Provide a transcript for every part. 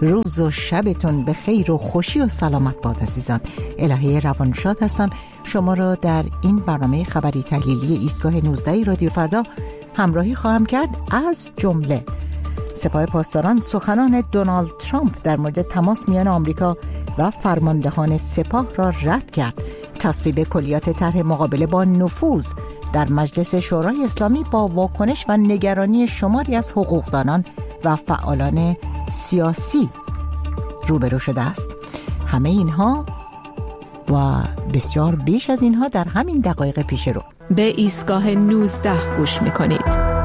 روز و شبتون به خیر و خوشی و سلامت باد عزیزان. الهه روانشاد هستم. شما را در این برنامه خبری تحلیلی ایستگاه 19 رادیو فردا همراهی خواهم کرد. از جمله سپاه پاسداران سخنان دونالد ترامپ در مورد تماس میان آمریکا و فرماندهان سپاه را رد کرد. تصویب کلیات طرح مقابله با نفوذ در مجلس شورای اسلامی با واکنش و نگرانی شماری از حقوقدانان و فعالان سیاسی روبرو شده است. همه اینها و بسیار بیش از اینها در همین دقایق پیش رو. به ایستگاه 19 گوش میکنید.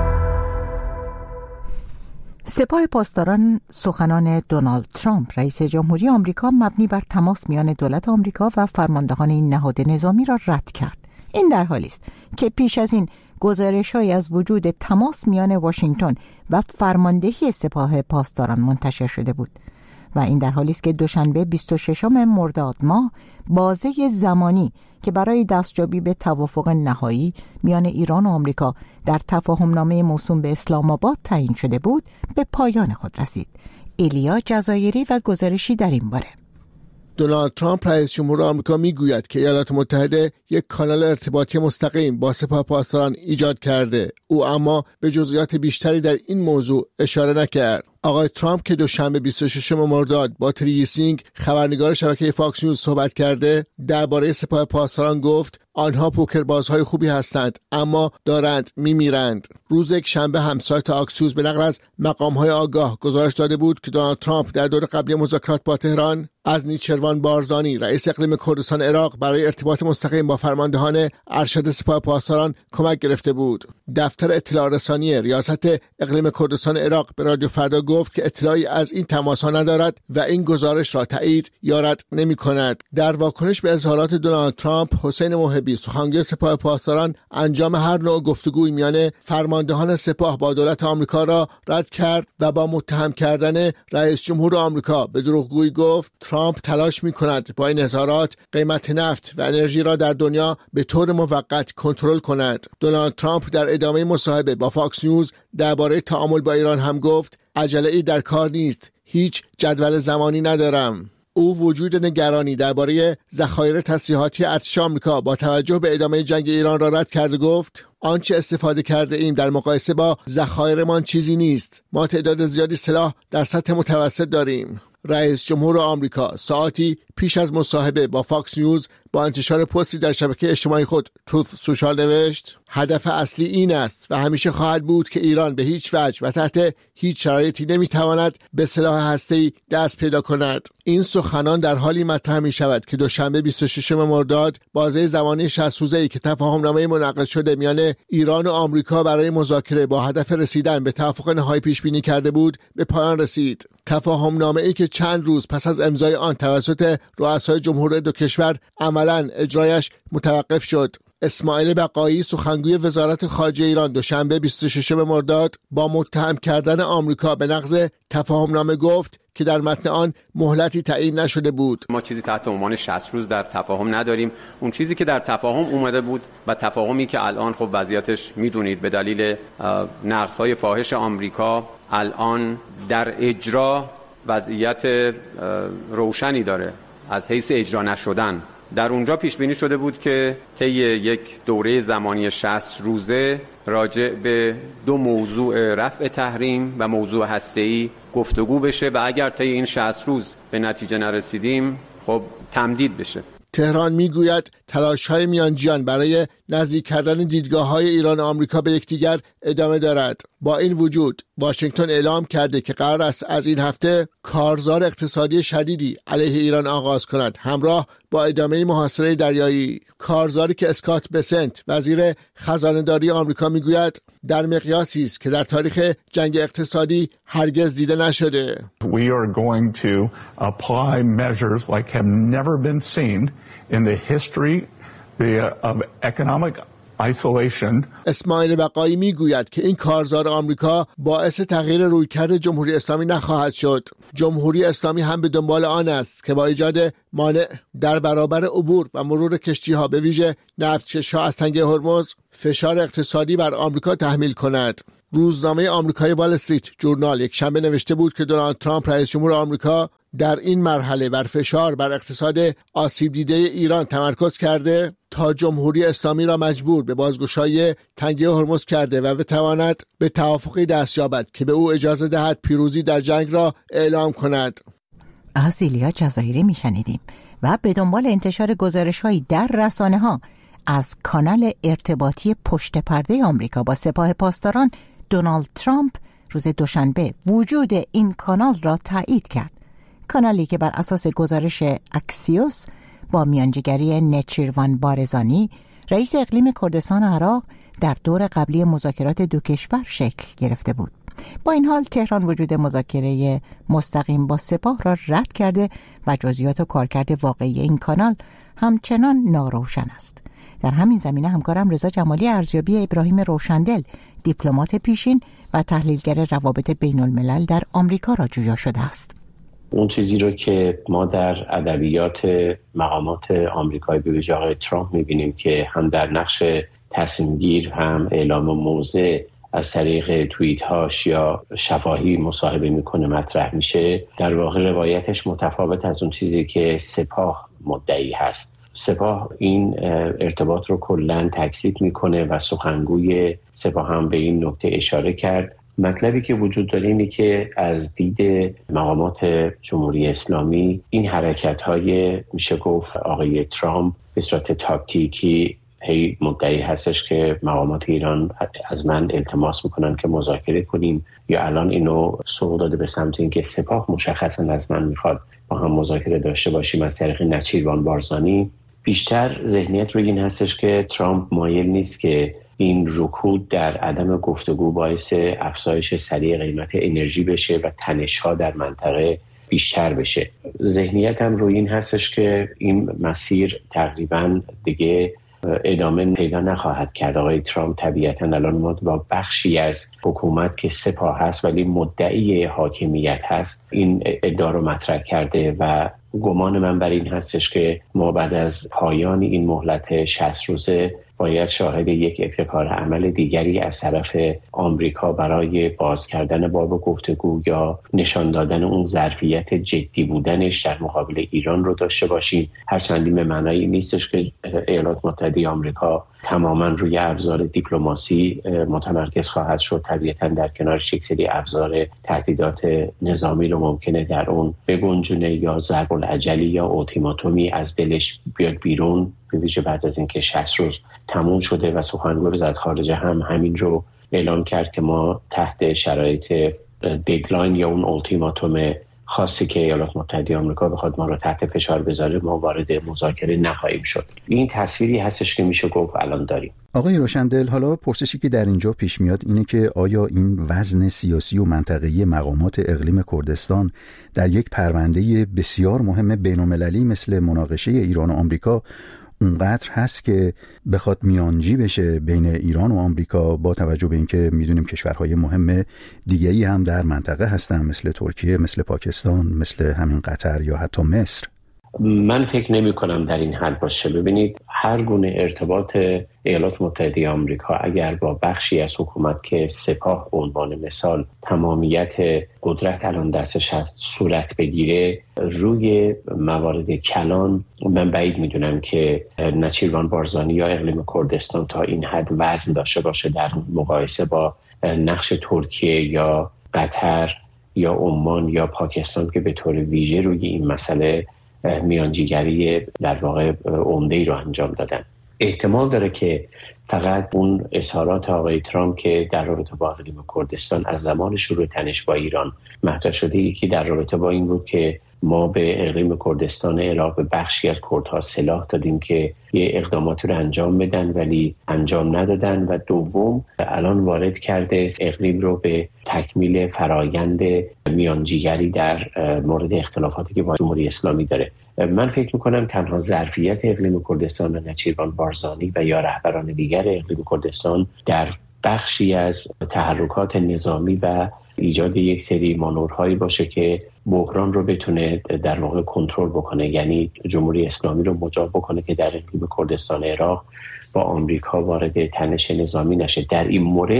سپاه پاسداران سخنان دونالد ترامپ رئیس جمهوری آمریکا مبنی بر تماس میان دولت آمریکا و فرماندهان این نهاد نظامی را رد کرد. این در حالی است که پیش از این گزارش‌هایی از وجود تماس میان واشنگتن و فرماندهی سپاه پاسداران منتشر شده بود و این در حالی است که دوشنبه 26 مرداد ماه بازه زمانی که برای دستیابی به توافق نهایی میان ایران و آمریکا در تفاهمنامه موسوم به اسلام آباد تعیین شده بود به پایان خود رسید. ایلیا جزایری و گزارشی در این باره. دونالد ترامپ رئیس جمهور آمریکا میگوید که ایالات متحده یک کانال ارتباطی مستقیم با سپاه پاسداران ایجاد کرده. او اما به جزئیات بیشتری در این موضوع اشاره نکرد. آقای ترامپ که دوشنبه 26 مرداد با تری سینگ خبرنگار شبکه فاکس نیوز صحبت کرده درباره سپاه پاسداران گفت آنها پوکربازهای خوبی هستند اما دارند میمیرند. روز یک شنبه هم سایت آکسیوس به نقل از مقام‌های آگاه گزارش داده بود که دونالد ترامپ در دور قبلی مذاکرات با تهران از نیچروان بارزانی رئیس اقلیم کردستان عراق برای ارتباط مستقیم با فرماندهان ارشد سپاه پاسداران کمک گرفته بود. دفتر اطلاع رسانی ریاست اقلیم کردستان عراق به رادیو فردا گفت که اطلاعی از این تماس‌ها ندارد و این گزارش را تایید یا رد نمی‌کند. در واکنش به اظهارات دونالد ترامپ، حسین موهبی سخنگوی سپاه پاسداران انجام هر نوع گفتگوی میان فرماندهان سپاه با دولت آمریکا را رد کرد و با متهم کردن رئیس جمهور آمریکا به دروغگویی گفت ترامپ تلاش می‌کند با این اظهارات قیمت نفت و انرژی را در دنیا به طور موقت کنترل کند. دونالد ترامپ در ادامه مصاحبه با فاکس نیوز درباره تعامل با ایران هم گفت عجله‌ای در کار نیست، هیچ جدول زمانی ندارم. او وجود نگرانی درباره ذخایر تسلیحاتی ارتش آمریکا با توجه به ادامه جنگ ایران را رد کرد و گفت آنچه استفاده کرده ایم در مقایسه با ذخایرمان چیزی نیست. ما تعداد زیادی سلاح در سطح متوسط داریم. رئیس جمهور آمریکا ساعتی پیش از مصاحبه با فاکس نیوز با انتشار پستی در شبکه اجتماعی خود تروث سوشال نوشت هدف اصلی این است و همیشه خواهد بود که ایران به هیچ وجه و تحت هیچ شرایطی نمیتواند به سلاح هسته‌ای دست پیدا کند. این سخنان در حالی مطرح می شود که دوشنبه 26 مرداد بازه زمانی 60 روزه‌ای که تفاهمنامه منعقد شده میان ایران و آمریکا برای مذاکره با هدف رسیدن به توافق نهایی پیش بینی کرده بود به پایان رسید. تفاهمنامه‌ای که چند روز پس از امضای آن توسط رؤسای جمهور دو کشور عملاً اجرایش متوقف شد. اسماعیل بقایی سخنگوی وزارت خارجه ایران دوشنبه 26 مرداد با متهم کردن آمریکا به نقض تفاهمنامه گفت که در متن آن مهلتی تعیین نشده بود. ما چیزی تحت عنوان 60 روز در تفاهم نداریم. اون چیزی که در تفاهم اومده بود و تفاهمی که الان خب وضعیتش میدونید به دلیل نقض‌های فاحش آمریکا الان در اجرا وضعیت روشنی داره از حیث اجرا نشدن. در اونجا پیش بینی شده بود که طی یک دوره زمانی 60 روزه راجع به دو موضوع رفع تحریم و موضوع هسته‌ای گفتگو بشه و اگر طی این 60 روز به نتیجه نرسیدیم خب تمدید بشه. تهران میگوید تلاش‌های میانجیان برای نزدیک کردن دیدگاه‌های ایران و آمریکا به یکدیگر ادامه دارد. با این وجود واشنگتن اعلام کرده که قرار است از این هفته کارزار اقتصادی شدیدی علیه ایران آغاز کند همراه با ادامه محاصره دریایی. کارزاری که اسکات بسنت وزیر خزانه‌داری آمریکا میگوید در مقیاسی است که در تاریخ جنگ اقتصادی هرگز دیده نشده. We are going to apply measures like have never been seen in the history of economic isolation. اسماعیل بقایی میگوید که این کارزار آمریکا باعث تغییر رویکرد جمهوری اسلامی نخواهد شد. جمهوری اسلامی هم به دنبال آن است که با ایجاد مانع در برابر عبور و مرور کشتی‌ها به ویژه نفتکش‌ها از تنگه هرمز فشار اقتصادی بر آمریکا تحمیل کند. روزنامه آمریکایی وال استریت جورنال یک شنبه نوشته بود که دونالد ترامپ رئیس جمهور آمریکا در این مرحله بر فشار بر اقتصاد آسیب دیده ایران تمرکز کرده تا جمهوری اسلامی را مجبور به بازگشایی تنگه هرمز کرده و بتواند به توافقی دست یابد که به او اجازه دهد پیروزی در جنگ را اعلام کند. از ایلیا جزایری میشنیدیم و به دنبال انتشار گزارش‌هایی در رسانه‌ها از کانال ارتباطی پشت پرده آمریکا با سپاه پاسداران، دونالد ترامپ روز دوشنبه وجود این کانال را تایید کرد. کانالی که بر اساس گزارش اکسیوس با میانجیگری نچیروان بارزانی، رئیس اقلیم کردستان عراق، در دور قبلی مذاکرات دو کشور شکل گرفته بود. با این حال تهران وجود مذاکره مستقیم با سپاه را رد کرده و جزئیات و کارکرد واقعی این کانال همچنان ناروشن است. در همین زمینه همکارم رضا جمالی ارزیابی ابراهیم روشندل، دیپلمات پیشین و تحلیلگر روابط بین الملل در آمریکا را جویا شده است. اون چیزی رو که ما در ادبیات مقامات آمریکایی به ویژه آقای ترامپ می‌بینیم که هم در نقش تصمیم‌گیر هم اعلام موضع از طریق توییت‌هاش یا شفاهی مصاحبه میکنه مطرح میشه، در واقع روایتش متفاوت از اون چیزی که سپاه مدعی هست. سپاه این ارتباط رو کلاً تکذیب میکنه و سخنگوی سپاه هم به این نکته اشاره کرد. مطلبی که وجود داره اینه که از دید مقامات جمهوری اسلامی این حرکت‌های میشه گفت آقای ترامپ به صورت تاکتیکی هی مدعی هستش که مقامات ایران از من التماس میکنن که مذاکره کنیم، یا الان اینو سوق داده به سمت اینکه سپاه مشخصا از من میخواد با هم مذاکره داشته باشیم از طریق نچیروان بارزانی. بیشتر ذهنیت روی این هستش که ترامپ مایل نیست که این رکود در عدم گفتگو باعث افزایش سریع قیمت انرژی بشه و تنش‌ها در منطقه بیشتر بشه. ذهنیت هم روی این هستش که این مسیر تقریباً دیگه ادامه پیدا نخواهد کرد. آقای ترامپ طبیعتاً الان ما با بخشی از حکومت که سپاه هست ولی مدعی حاکمیت هست این ادعا رو مطرح کرده و گمان من بر این هستش که ما بعد از پایان این مهلت 60 روزه باید شاهد یک ابتکار عمل دیگری از طرف آمریکا برای باز کردن باب گفتگو یا نشان دادن اون ظرفیت جدی بودنش در مقابل ایران رو داشته باشیم. هرچند این به معنای نیستش که ایالات متحده آمریکا تماما روی ابزار دیپلماسی متمرکز خواهد شد. طبیعتاً در کنارش یک سری ابزار تهدیدات نظامی رو ممکنه در اون بگنجونه یا ضرب العجلی یا اولتیماتومی از دلش بیاد بیرون، به ویژه بعد از اینکه 60 روز تموم شده و سخنگوی وزارت خارجه هم همین رو اعلام کرد که ما تحت شرایط ددلاین یا اون اولتیماتوم خاصی که ایالات متحده آمریکا بخواد ما رو تحت فشار بذاره ما وارد مذاکره نخواهیم شد. این تصویری هستش که میشه گفت الان داریم. آقای روشندل، حالا پرسشی که در اینجا پیش میاد اینه که آیا این وزن سیاسی و منطقه‌ای مقامات اقلیم کردستان در یک پرونده بسیار مهم بین‌المللی مثل مناقشه ایران و آمریکا اونقدر هست که بخواد میانجی بشه بین ایران و آمریکا، با توجه به اینکه میدونیم کشورهای مهم دیگه‌ای هم در منطقه هستن مثل ترکیه، مثل پاکستان، مثل همین قطر یا حتی مصر؟ من فکر نمی کنم در این حد باشه. ببینید هر گونه ارتباط ایالات متحده آمریکا اگر با بخشی از حکومت که سپاه به عنوان مثال تمامیت قدرت الان دستش هست صورت بگیره، روی موارد کلان من بعید میدونم که نچیروان بارزانی یا اقلیم کردستان تا این حد وزن داشته باشه در مقایسه با نقش ترکیه یا قطر یا عمان یا پاکستان که به طور ویژه روی این مسئله میانجیگری در واقع عمده‌ای رو انجام دادن. احتمال داره که فقط اون اظهارات آقای ترامپ که در رابطه با اقلیم کردستان از زمان شروع تنش با ایران مطرح شده، یکی در رابطه با این بود که ما به اقلیم کردستان عراق به بخشی از کردها سلاح دادیم که یه اقداماتی رو انجام بدن ولی انجام ندادن، و دوم الان وارد کرده اقلیم رو به تکمیل فرایند میانجیگری در مورد اختلافاتی که با جمهوری اسلامی داره. من فکر میکنم تنها ظرفیت اقلیم کردستان و نچیروان بارزانی و یا رهبران دیگر اقلیم کردستان در بخشی از تحرکات نظامی و ایجاد یک سری مانورهایی باشه که بحران رو بتونه در واقع کنترل بکنه، یعنی جمهوری اسلامی رو مجاب بکنه که در اقلیم کردستان عراق با آمریکا وارد تنش نظامی نشه. در این مورد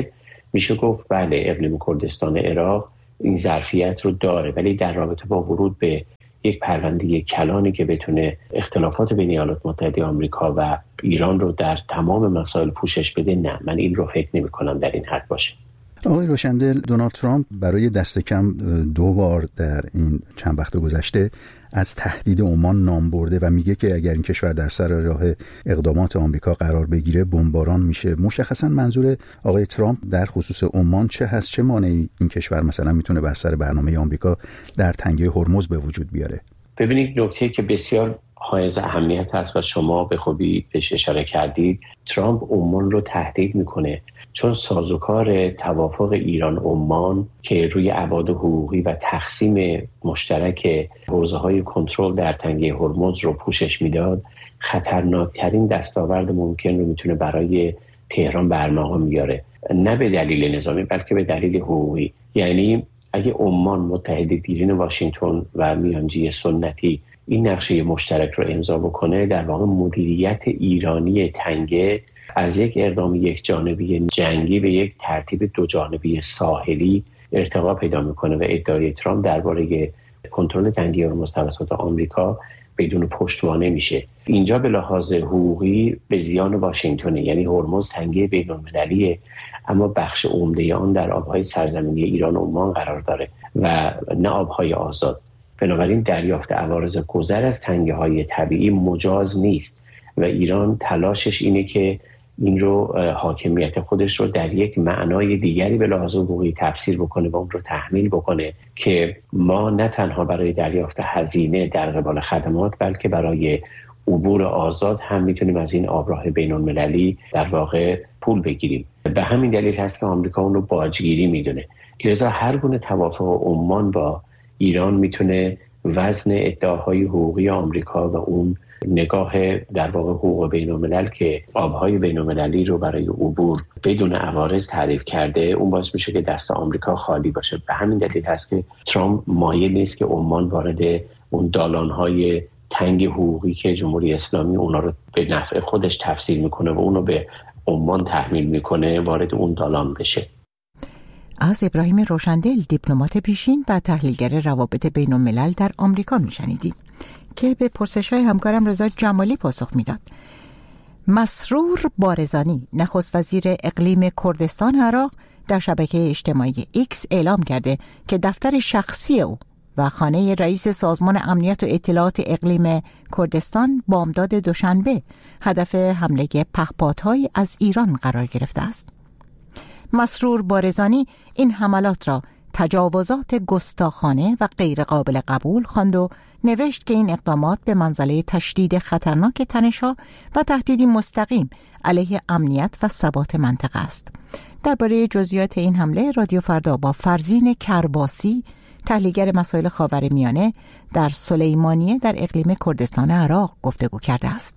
میشه گفت بله اقلیم کردستان عراق این ظرفیت رو داره، ولی در رابطه با ورود به یک پرونده کلانی که بتونه اختلافات بین ایالات متحده آمریکا و ایران رو در تمام مسائل پوشش بده، نه، من این رو فکر نمی کنم در این حد باشه. آقای روشندل، دونالد ترامپ برای دست کم 2 بار در این چند وقت گذشته از تهدید عمان نام برده و میگه که اگر این کشور در سر راه اقدامات آمریکا قرار بگیره بمباران میشه. مشخصا منظور آقای ترامپ در خصوص عمان چه هست؟ چه مانعی این کشور مثلا میتونه بر سر برنامه آمریکا در تنگه هرمز به وجود بیاره؟ ببینید، نکته که بسیار حائز اهمیت هست و شما به خوبی بهش اشاره کردید، ترامپ عمان رو تهدید میکنه چون سازوکار توافق ایران عمان که روی ابعاد حقوقی و تقسیم مشترک حوزه‌های کنترل در تنگه هرمز رو پوشش میداد، خطرناکترین دستاورد ممکن رو میتونه برای تهران برمغان بیاره، نه به دلیل نظامی بلکه به دلیل حقوقی. یعنی اگه عمان متحد دیرین واشنگتن و میانجی سنتی این نقشه مشترک رو امضا بکنه، در واقع مدیریت ایرانی تنگه از یک اقدام یک جانبی جنگی به یک ترتیب 2 جانبی ساحلی ارتقا پیدا میکنه و ادعای ترامپ درباره کنترل تنگه هرمز توسط آمریکا بدون پشتوانه میشه. اینجا به لحاظ حقوقی به زیان واشنگتنه، یعنی هرمز تنگه بین‌المللیه اما بخش عمده آن در آبهای سرزمینی ایران و عمان قرار داره و نه آبهای آزاد. بنابراین دریافت عوارض گذر از تنگه‌های طبیعی مجاز نیست و ایران تلاشش اینه که این رو حاکمیت خودش رو در یک معنای دیگری به لحاظ حقوقی تفسیر بکنه و اون رو تحمیل بکنه که ما نه تنها برای دریافت هزینه در قبال خدمات بلکه برای عبور آزاد هم میتونیم از این آبراه بین‌المللی در واقع پول بگیریم. به همین دلیل هست که آمریکا اون رو باجگیری میدونه. لذا هر گونه توافق عمان با ایران میتونه وزن ادعاهای حقوقی آمریکا و اون نگاه در واقع حقوق بین‌الملل که آبهای بین‌المللی رو برای عبور بدون عوارض تعریف کرده، اون باعث میشه که دست آمریکا خالی باشه. به همین دلیل هست که ترامپ مایل نیست که عمان وارد اون دالان‌های تنگ حقوقی که جمهوری اسلامی اونا رو به نفع خودش تفسیر میکنه و اونو به عمان تحمیل میکنه وارد اون دالان بشه. از ابراهیم روشندل، دیپلمات پیشین و تحلیلگر روابط بین‌الملل در آمریکا میشنیدیم که به پرسش‌های همکارم رضا جمالی پاسخ میداد. مسرور بارزانی، نخست وزیر اقلیم کردستان عراق، در شبکه اجتماعی ایکس اعلام کرده که دفتر شخصی او و خانه رئیس سازمان امنیت و اطلاعات اقلیم کردستان بامداد دوشنبه هدف حمله پهپادهای از ایران قرار گرفته است. مسرور بارزانی این حملات را تجاوزات گستاخانه و غیر قابل قبول خواند و نوشت که این اقدامات به منزله تشدید خطرناک تنش‌ها و تهدیدی مستقیم علیه امنیت و ثبات منطقه است. درباره جزئیات این حمله رادیو فردا با فرزین کرباسی، تحلیلگر مسائل خاورمیانه در سلیمانیه در اقلیم کردستان عراق گفتگو کرده است.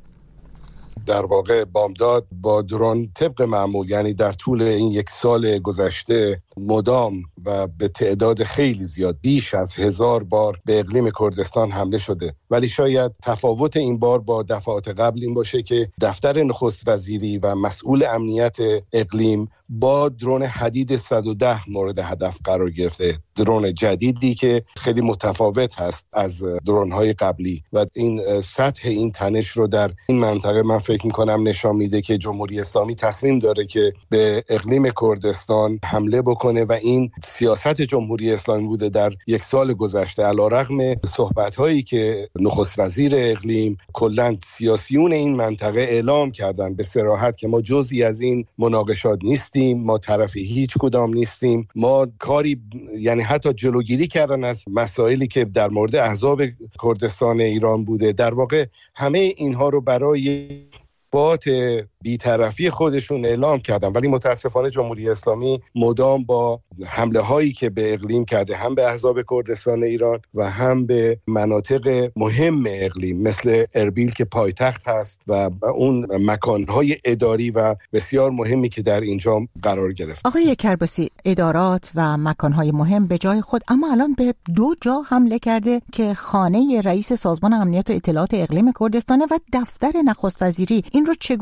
در واقع بامداد با درون طبق معمول، یعنی در طول این 1 سال گذشته مدام و به تعداد خیلی زیاد بیش از 1000 بار به اقلیم کردستان حمله شده، ولی شاید تفاوت این بار با دفعات قبل این باشه که دفتر نخست وزیری و مسئول امنیت اقلیم با درون حدید 110 مورد هدف قرار گرفته. درون جدیدی که خیلی متفاوت هست از درون‌های قبلی و این سطح این تنش رو در این منطقه من فکر می‌کنم نشان میده که جمهوری اسلامی تصمیم داره که به اقلیم کردستان حمله بکنه و این سیاست جمهوری اسلامی بوده در 1 سال گذشته. علیرغم صحبت‌هایی که نخست وزیر اقلیم کلاً سیاسیون این منطقه اعلام کردن به صراحت که ما جزئی از این مناقشات نیستیم، ما طرف هیچ کدام نیستیم، ما کاری یعنی حتی جلوگیری کردن از مسائلی که در مورد احزاب کردستان ایران بوده. در واقع همه اینها رو برای اثبات بی‌طرفی خودشون اعلام کردن، ولی متاسفانه جمهوری اسلامی مدام با حمله هایی که به اقلیم کرده، هم به احزاب کردستان ایران و هم به مناطق مهم اقلیم مثل اربیل که پایتخت هست و اون مکانهای اداری و بسیار مهمی که در اینجا قرار گرفت. آقای کرباسی، ادارات و مکانهای مهم به جای خود، اما الان به 2 جا حمله کرده که خانه رئیس سازمان امنیت و اطلاعات اقلیم کردستان و دفتر نخست وزیری. این رو چگونه باید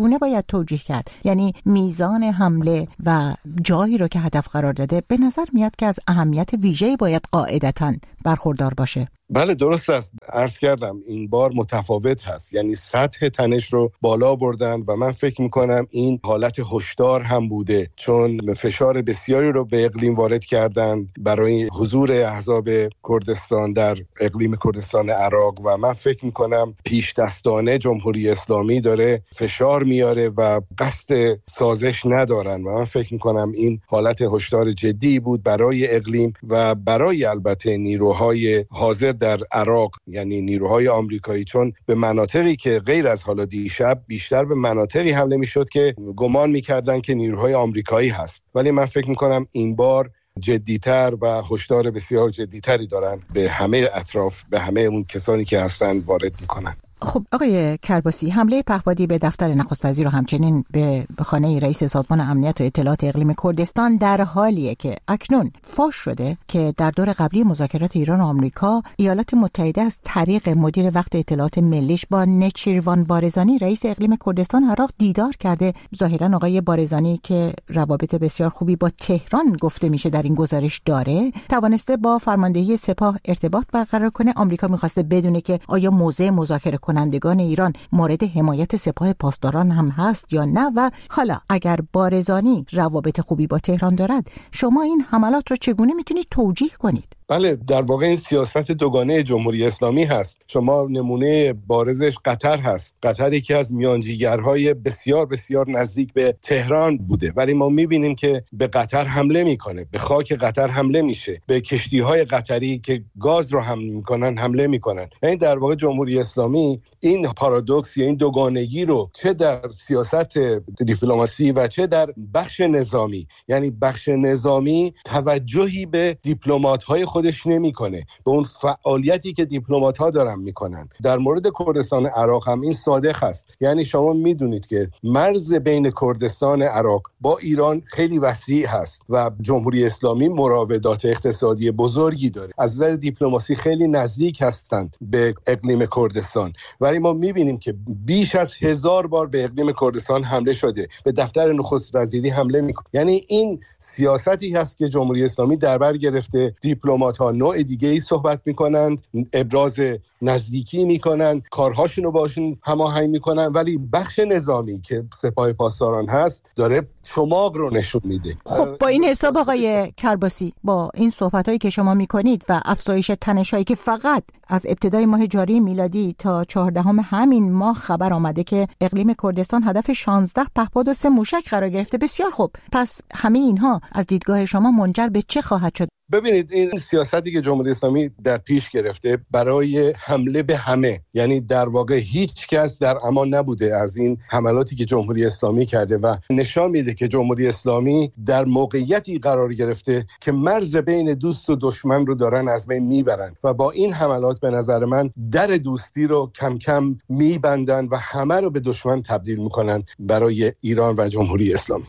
توجیه کرد؟ یعنی میزان حمله و جایی رو که هدف قرار داده به نظر میاد که از اهمیت ویژه‌ای باید قاعدتاً برخوردار باشه. بله درست است. عرض کردم این بار متفاوت هست، یعنی سطح تنش رو بالا بردن و من فکر میکنم این حالت هشدار هم بوده، چون فشار بسیاری رو به اقلیم وارد کردن برای حضور احزاب کردستان در اقلیم کردستان عراق و من فکر میکنم پیش دستانه جمهوری اسلامی داره فشار میاره و قصد سازش ندارن و من فکر میکنم این حالت هشدار جدی بود برای اقلیم و برای البته نیروهای حاضر در عراق، یعنی نیروهای آمریکایی، چون به مناطقی که غیر از حالا دیشب بیشتر به مناطقی حمله میشد که گمان میکردن که نیروهای آمریکایی هست، ولی من فکر میکنم این بار جدیتر و هشدار بسیار جدیتری دارن به همه اطراف، به همه اون کسانی که هستن وارد میکنن. خب آقای کرباسی، حمله پهپادی به دفتر نخست وزیر و همچنین به خانه رئیس سازمان امنیت و اطلاعات اقلیم کردستان در حالیه که اکنون فاش شده که در دور قبلی مذاکرات ایران و آمریکا ایالات متحده از طریق مدیر وقت اطلاعات ملیش با نچیروان بارزانی رئیس اقلیم کردستان عراق دیدار کرده. ظاهرا آقای بارزانی که روابط بسیار خوبی با تهران گفته میشه در این گزارش داره، توانسته با فرماندهی سپاه ارتباط برقرار کنه. آمریکا میخواسته بدونه که آیا موضع مذاکره کنندگان ایران مورد حمایت سپاه پاسداران هم هست یا نه و حالا اگر بارزانی روابط خوبی با تهران دارد، شما این حملات رو چگونه میتونید توجیه کنید؟ بله، در واقع این سیاست دوگانه جمهوری اسلامی هست. شما نمونه بارزش قطر هست. قطر یکی از میانجیگرهای بسیار بسیار نزدیک به تهران بوده، ولی ما میبینیم که به قطر حمله میکنه، به خاک قطر حمله میشه، به کشتیهای قطری که گاز رو حمل میکنن حمله میکنن. یعنی در واقع جمهوری اسلامی این پارادوکس یا این دوگانگی رو چه در سیاست دیپلماسی و چه در بخش نظامی، یعنی بخش نظامی توجهی به دیپلمات‌های خودش نمیکنه، به اون فعالیتی که دیپلمات‌ها دارن میکنن. در مورد کردستان عراق هم این صادق است. یعنی شما میدونید که مرز بین کردستان عراق با ایران خیلی وسیع هست و جمهوری اسلامی مراودات اقتصادی بزرگی داره. از نظر دیپلماسی خیلی نزدیک هستند به اقلیم کردستان، ولی ما میبینیم که بیش از 1000 بار به اقلیم کردستان حمله شده، به دفتر نخست وزیری حمله میکنه. یعنی این سیاستی هست که جمهوری اسلامی در بر گرفته. دیپلمات‌ها نوع دیگه‌ای صحبت میکنند، ابراز نزدیکی میکنند، کارهاشون رو باشون هماهنگ میکنن، ولی بخش نظامی که سپاه پاسداران هست داره چماق رو نشون میده. خب با این حساب آقای کرباسی، با این صحبتایی که شما میکنید و افزایش تنش‌هایی که فقط از ابتدای ماه جاری میلادی تا 14 همین ماه خبر آمده که اقلیم کردستان هدف 16 پهپاد و 3 موشک قرار گرفته. بسیار خوب، پس همه اینها از دیدگاه شما منجر به چه خواهد شد؟ ببینید، این سیاستی که جمهوری اسلامی در پیش گرفته برای حمله به همه، یعنی در واقع هیچ کس در امان نبوده از این حملاتی که جمهوری اسلامی کرده و نشان میده که جمهوری اسلامی در موقعیتی قرار گرفته که مرز بین دوست و دشمن رو دارن از بین میبرن و با این حملات به نظر من در دوستی رو کم کم میبندن و همه رو به دشمن تبدیل میکنن برای ایران و جمهوری اسلامی.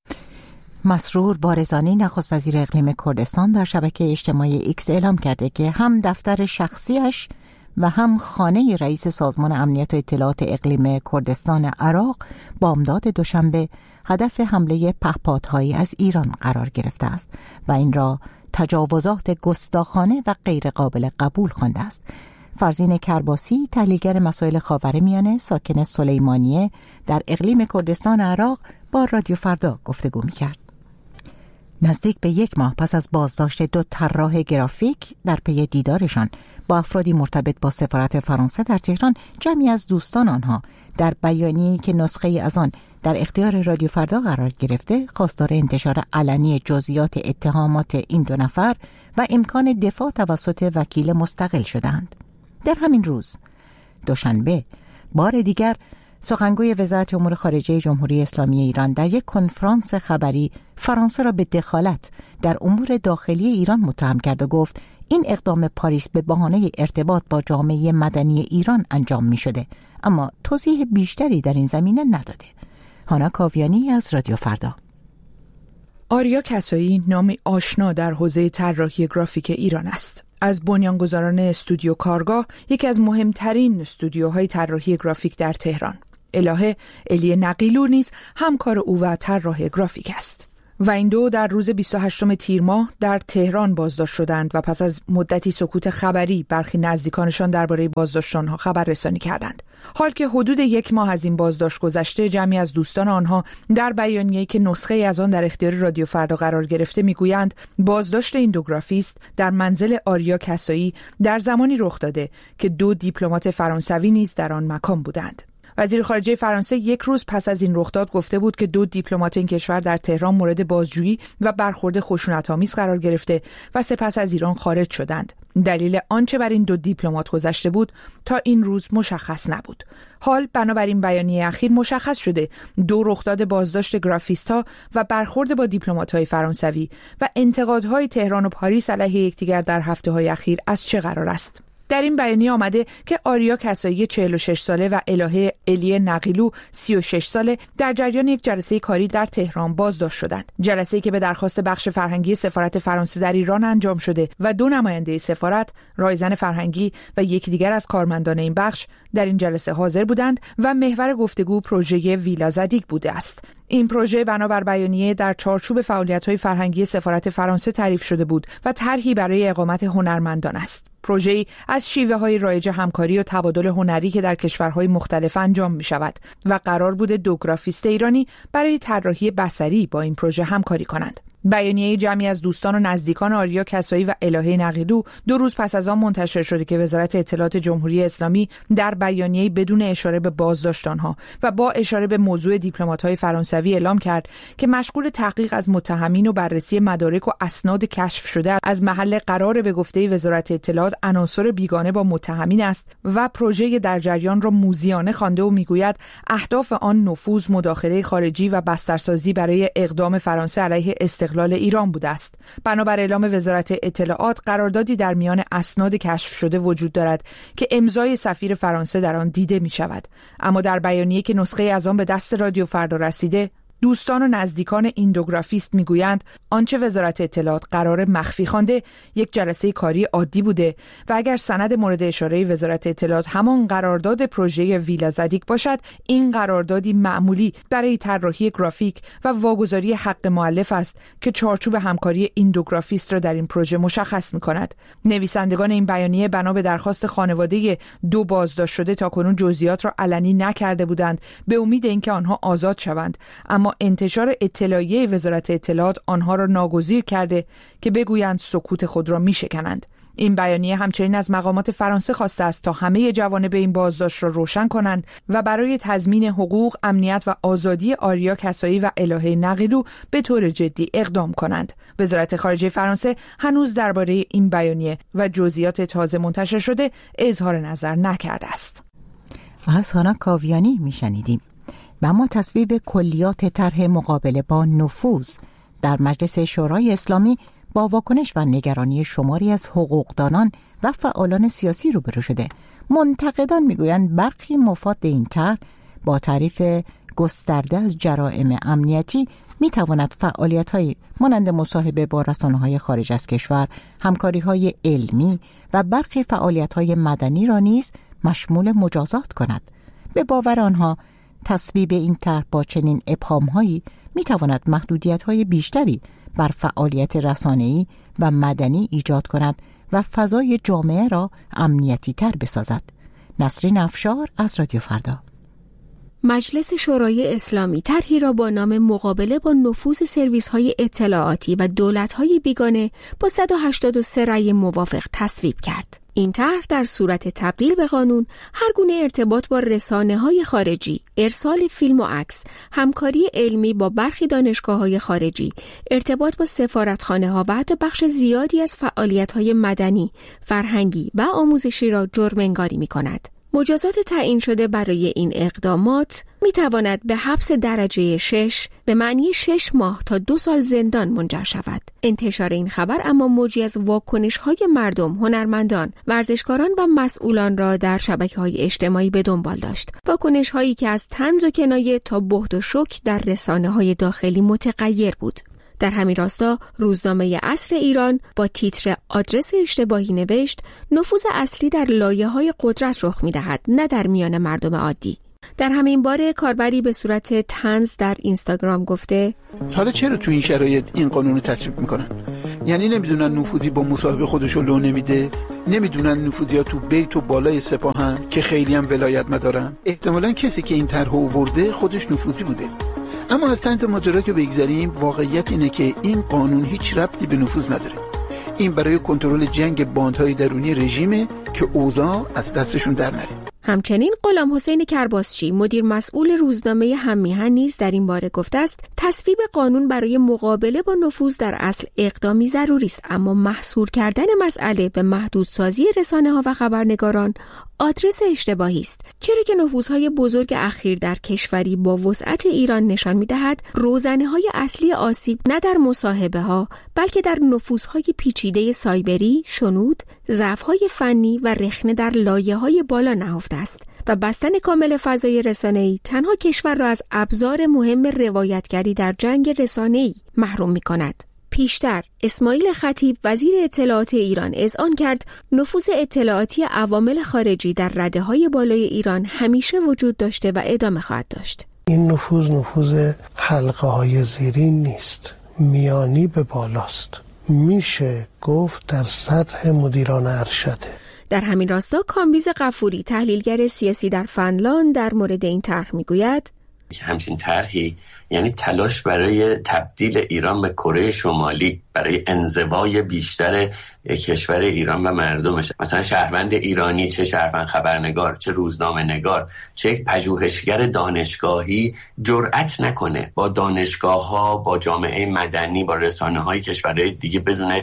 مسرور بارزانی نخست وزیر اقلیم کردستان در شبکه اجتماعی ایکس اعلام کرده که هم دفتر شخصیش و هم خانه رئیس سازمان امنیت و اطلاعات اقلیم کردستان عراق بامداد دوشنبه هدف حمله پهپادهایی از ایران قرار گرفته است و این را تجاوزات گستاخانه و غیر قابل قبول خوانده است. فرزین کرباسی، تحلیلگر مسائل خاورمیانه ساکن سلیمانیه در اقلیم کردستان عراق، با رادیو فردا گفتگو می‌کرد. نزدیک به 1 ماه پس از بازداشت 2 طراح گرافیک در پی دیدارشان با افرادی مرتبط با سفارت فرانسه در تهران، جمعی از دوستان آنها در بیانیه‌ای که نسخه‌ای از آن در اختیار رادیو فردا قرار گرفته، خواستار انتشار علنی جزئیات اتهامات این 2 نفر و امکان دفاع توسط وکیل مستقل شدند. در همین روز دوشنبه بار دیگر سخنگوی وزارت امور خارجه جمهوری اسلامی ایران در یک کنفرانس خبری فرانسه را به دخالت در امور داخلی ایران متهم کرد و گفت این اقدام پاریس به بهانه ارتباط با جامعه مدنی ایران انجام می شده، اما توضیح بیشتری در این زمینه نداده. هانا کاویانی از رادیو فردا. آریا کسایی نامی آشنا در حوزه طراحی گرافیک ایران است. از بنیانگذاران استودیو کارگاه، یکی از مهمترین استودیوهای طراحی گرافیک در تهران. الهه الی نقیلو نیز همکار او و طراح گرافیک است. و این دو در روز 28 تیر ماه در تهران بازداشت شدند و پس از مدتی سکوت خبری برخی نزدیکانشان درباره بازداشت آنها خبررسانی کردند. حال که حدود 1 ماه از این بازداشت گذشته، جمعی از دوستان آنها در بیانیه‌ای که نسخه از آن در اختیار رادیو فردا قرار گرفته میگویند بازداشت این دو گرافیست در منزل آریا کسایی در زمانی رخ داده که 2 دیپلمات فرانسوی نیز در آن مکان بودند. وزیر خارجه فرانسه 1 روز پس از این رخداد گفته بود که 2 دیپلمات این کشور در تهران مورد بازجویی و برخورد خشونت‌آمیز قرار گرفته و سپس از ایران خارج شدند. دلیل آنچه بر این 2 دیپلمات گذشته بود تا این روز مشخص نبود. حال بنابراین بیانیه اخیر مشخص شده 2 رخداد بازداشت گرافیست‌ها و برخورد با دیپلمات‌های فرانسوی و انتقادهای تهران و پاریس علیه یکدیگر در هفته‌های اخیر از چه قرار است. در این بیانیه آمده که آریا کسایی 46 ساله و الهه الی نقیلو 36 ساله در جریان یک جلسه کاری در تهران بازداشت شدند. جلسه‌ای که به درخواست بخش فرهنگی سفارت فرانسه در ایران انجام شده و 2 نماینده سفارت، رایزن فرهنگی و یکی دیگر از کارمندان این بخش در این جلسه حاضر بودند و محور گفتگو پروژه ویلا زدیگ بوده است. این پروژه بنابر بیانیه در چارچوب فعالیت‌های فرهنگی سفارت فرانسه تعریف شده بود و طرحی برای اقامت هنرمندان است. پروژه‌ای از شیوه‌های رایج همکاری و تبادل هنری که در کشورهای مختلف انجام می‌شود و قرار بود 2 گرافیست ایرانی برای طراحی بصری با این پروژه همکاری کنند. بیانیه جمعی از دوستان و نزدیکان آریا کسایی و الهه نقیلو 2 روز پس از آن منتشر شده که وزارت اطلاعات جمهوری اسلامی در بیانیه بدون اشاره به بازداشت آنها و با اشاره به موضوع دیپلمات‌های فرانسوی اعلام کرد که مشغول تحقیق از متهمین و بررسی مدارک و اسناد کشف شده از محل قرار به گفته وزارت اطلاعات عناصر بیگانه با متهمین است و پروژه در جریان را موذیانه خوانده و میگوید اهداف آن نفوذ، مداخله خارجی و بسترسازی برای اقدام فرانسه علیه استقلال ایران بوده است. بنابر اعلام وزارت اطلاعات قراردادی در میان اسناد کشف شده وجود دارد که امضای سفیر فرانسه در آن دیده می شود. اما در بیانیه که نسخه از آن به دست رادیو فردا رسیده، دوستان و نزدیکان این 2 گرافیست میگویند آنچه وزارت اطلاعات قرار مخفی خوانده یک جلسه کاری عادی بوده و اگر سند مورد اشاره وزارت اطلاعات همان قرارداد پروژه ویلا زدیگ باشد، این قراردادی معمولی برای طراحی گرافیک و واگذاری حق مؤلف است که چارچوب همکاری این 2 گرافیست را در این پروژه مشخص می‌کند. نویسندگان این بیانیه بنا به درخواست خانواده 2 بازداشت شده تاکنون جزئیات را علنی نکرده بودند به امید اینکه آنها آزاد شوند، اما انتشار اطلاعیه وزارت اطلاعات آنها را ناگزیر کرده که بگویند سکوت خود را میشکنند. این بیانیه همچنین از مقامات فرانسه خواسته است تا همه جوانب این بازداشت را روشن کنند و برای تضمین حقوق، امنیت و آزادی آریا کسایی و الهه نقیلو به طور جدی اقدام کنند. وزارت خارجه فرانسه هنوز درباره این بیانیه و جزئیات تازه منتشر شده اظهار نظر نکرده است. از هانا کاویانی میشنیدیم. و اما تصویب کلیات طرح مقابله با نفوذ در مجلس شورای اسلامی با واکنش و نگرانی شماری از حقوقدانان و فعالان سیاسی روبرو شده. منتقدان میگویند برخی مفاد این طرح با تعریف گسترده از جرائم امنیتی میتواند فعالیت‌های مانند مصاحبه با رسانه‌های خارج از کشور، همکاری‌های علمی و برخی فعالیت‌های مدنی را نیز مشمول مجازات کند. به باور آنها تصویب این طرح با چنین ابهام‌هایی می‌تواند محدودیت‌های بیشتری بر فعالیت رسانه‌ای و مدنی ایجاد کند و فضای جامعه را امنیتی‌تر بسازد. نسرین افشار از رادیو فردا. مجلس شورای اسلامی طرحی را با نام مقابله با نفوذ سرویس‌های اطلاعاتی و دولت‌های بیگانه با 183 رأی موافق تصویب کرد. این طرح در صورت تبدیل به قانون هر گونه ارتباط با رسانه‌های خارجی، ارسال فیلم و عکس، همکاری علمی با برخی دانشگاه‌های خارجی، ارتباط با سفارتخانه‌ها و حتی بخش زیادی از فعالیت‌های مدنی، فرهنگی و آموزشی را جرم انگاری می‌کند. مجازات تعیین شده برای این اقدامات می‌تواند به حبس درجه 6 به معنی 6 ماه تا 2 سال زندان منجر شود. انتشار این خبر اما موجی از واکنش‌های مردم، هنرمندان، ورزشکاران و مسئولان را در شبکه‌های اجتماعی به دنبال داشت. واکنش‌هایی که از طنز و کنایه تا بهت و شوک در رسانه‌های داخلی متغیر بود. در همین راستا روزنامه عصر ایران با تیتر آدرس اشتباهی نوشت نفوذ اصلی در لایه‌های قدرت رخ می‌دهد، نه در میان مردم عادی. در همین باره کاربری به صورت طنز در اینستاگرام گفته حالا چرا تو این شرایط این قانون رو تصویب میکنن؟ یعنی نمیدونن نفوذی با مصاحبه خودشو لو نمیده؟ نمیدونن نفوذی ها تو بیت و بالای سپاهن که خیلی هم ولایت مدارن؟ احتمالاً کسی که این طرح آورده خودش نفوذی بوده. اما از طنز ماجرا که بگذریم، واقعیت اینه که این قانون هیچ ربطی به نفوذ نداره. این برای کنترل جنگ باندهای درونی رژیمه که اوضاع از دستشون در نره. همچنین غلام حسین کرباسچی مدیر مسئول روزنامه هم‌میهن نیز در این باره گفته است تصویب قانون برای مقابله با نفوذ در اصل اقدامی ضروری است، اما محصور کردن مسئله به محدودسازی رسانه‌ها و خبرنگاران آدرس اشتباهی است، چرا که نفوذهای بزرگ اخیر در کشوری با وسعت ایران نشان می‌دهد روزنه‌های اصلی آسیب نه در مصاحبه‌ها بلکه در نفوذهای پیچیده سایبری، شنود، ضعف‌های فنی و رخنه در لایه‌های بالا نهفته است و بستن کامل فضای رسانه‌ای تنها کشور را از ابزار مهم روایتگری در جنگ رسانه‌ای محروم می‌کند. پیشتر اسماعیل خطیب وزیر اطلاعات ایران اذعان کرد نفوذ اطلاعاتی عوامل خارجی در رده‌های بالای ایران همیشه وجود داشته و ادامه خواهد داشت. این نفوذ حلقه‌های زیرین نیست، میانی به بالاست. میشه گفت در سطح مدیران ارشده. در همین راستا کامبیز غفوری تحلیلگر سیاسی در فنلاند در مورد این طرح میگوید همچین طرحی یعنی تلاش برای تبدیل ایران به کره شمالی، برای انزوای بیشتر کشور ایران و مردمش. مثلا شهروند ایرانی، چه شهروند خبرنگار، چه روزنامه نگار، چه یک پژوهشگر دانشگاهی جرأت نکنه با دانشگاه‌ها، با جامعه مدنی، با رسانه‌های کشورهای دیگه بدون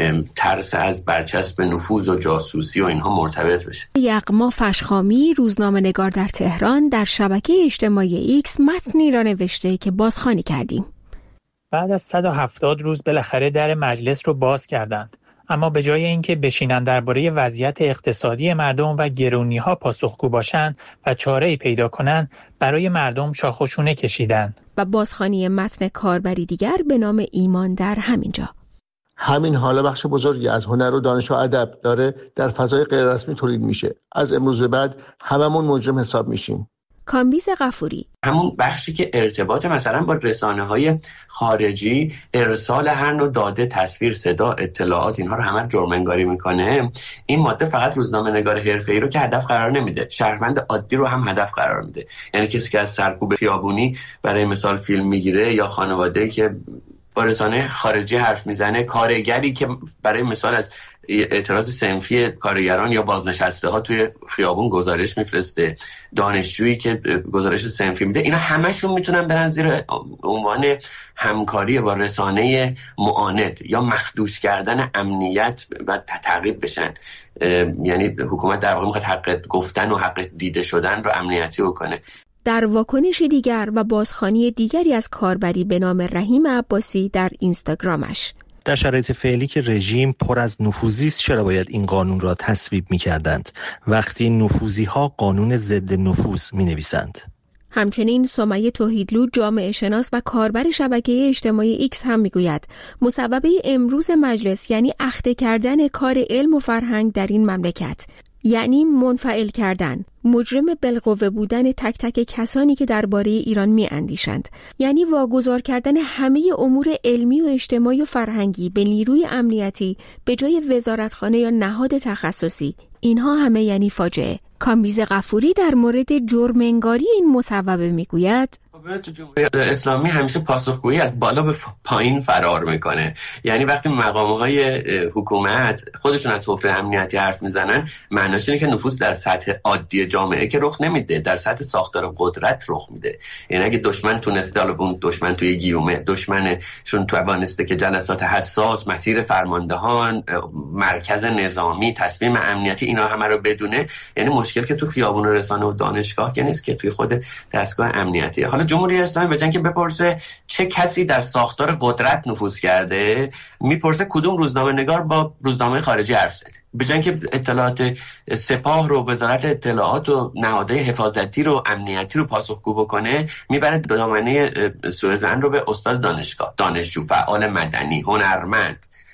ترس از برچسب نفوذ و جاسوسی و اینها مرتبط بشه. یغما فشخامی، روزنامه نگار در تهران، در شبکه اجتماعی ایکس متنی را نوشته که بازخوانی کردیم. بعد از 170 روز بالاخره در مجلس رو باز کردند، اما به جای اینکه بشینند درباره وضعیت اقتصادی مردم و گرونی‌ها پاسخگو باشند و چاره‌ای پیدا کنند، برای مردم شاخ و شونه کشیدند. و بازخوانی متن کاربری دیگر به نام ایمان در همینجا. همین حالا بخش بزرگی از هنر و دانش و ادب داره در فضای غیر رسمی تولید میشه. از امروز به بعد هممون مجرم حساب میشیم. کامبیز غفوری، همون بخشی که ارتباط مثلا با رسانه‌های خارجی، ارسال هر نوع داده، تصویر، صدا، اطلاعات، اینها رو همه جرم انگاری میکنه. این ماده فقط روزنامه‌نگار حرفه‌ای رو که هدف قرار نمیده، شهروند عادی رو هم هدف قرار میده. یعنی کسی که از سرکوب خیابونی برای مثال فیلم میگیره، یا خانواده‌ای که با رسانه خارجی حرف میزنه، کارگری که برای مثال از اعتراض صنفی کارگران یا بازنشسته ها توی خیابون گزارش میفرسته، دانشجویی که گزارش صنفی میده، اینا همشون میتونن برن زیر عنوان همکاری با رسانه معاند یا مخدوش کردن امنیت و تعقیب بشن. یعنی حکومت در واقع میخواد حق گفتن و حق دیده شدن رو امنیتی بکنه. در واکنش دیگر و بازخوانی دیگری از کاربری به نام رحیم عباسی در اینستاگرامش، در شرایط فعلی که رژیم پر از نفوذی است، چرا باید این قانون را تصویب می‌کردند وقتی نفوذی‌ها قانون ضد نفوذ می‌نویسند؟ همچنین سمیه توحیدلو، جامعه شناس و کاربر شبکه اجتماعی ایکس هم میگوید مسببه امروز مجلس یعنی اخته کردن کار علم و فرهنگ در این مملکت، یعنی منفعل کردن، مجرم بالقوه بودن تک تک کسانی که درباره ایران می‌اندیشند، یعنی واگذار کردن همه امور علمی و اجتماعی و فرهنگی به نیروی امنیتی به جای وزارتخانه یا نهاد تخصصی. اینها همه یعنی فاجعه. کامبیز غفوری در مورد جرم انگاری این مصوبه میگوید تو جمهوری اسلامی همیشه پاسخگویی از بالا به پایین فرار میکنه. یعنی وقتی مقام‌های حکومت خودشون از حفره امنیتی حرف میزنن، معناش اینه که نفوذ در سطح عادی جامعه که رخ نمیده، در سطح ساختار قدرت رخ میده. یعنی اگه دشمن تونسته، حالا اون دشمن توی گیومه، دشمنشون توانسته که جلسات حساس، مسیر فرماندهان، مرکز نظامی، تصمیم امنیتی، اینا همه رو بدونه، یعنی مشکل که تو خیابون رسانه و دانشگاه که نیست، که توی خود دستگاه امنیتی. حالا جمهوری اسلامی به جای اینکه بپرسه چه کسی در ساختار قدرت نفوذ کرده، میپرسه کدوم روزنامه نگار با روزنامه خارجی حرف زده. به جای اینکه اطلاعات سپاه رو، وزارت اطلاعات و نهادهای حفاظتی رو، امنیتی رو پاسخگو بکنه، میبره دامنه سوء ظن رو به استاد دانشگاه، دانشجو، فعال مدنی، هنرمند.